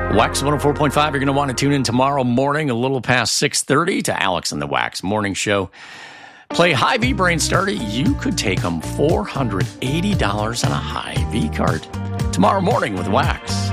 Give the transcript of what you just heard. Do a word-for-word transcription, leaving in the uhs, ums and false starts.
Wax one oh four point five, you're going to want to tune in tomorrow morning a little past six thirty to Alex and the Wax Morning Show. Play Hy-Vee Brain Starter. You could take home four hundred eighty dollars on a Hy-Vee card tomorrow morning with Wax.